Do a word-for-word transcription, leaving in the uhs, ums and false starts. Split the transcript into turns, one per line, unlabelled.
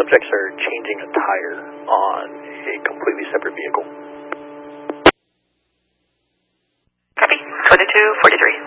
subjects are changing a tire on a completely separate vehicle.
Copy. twenty-two forty-three.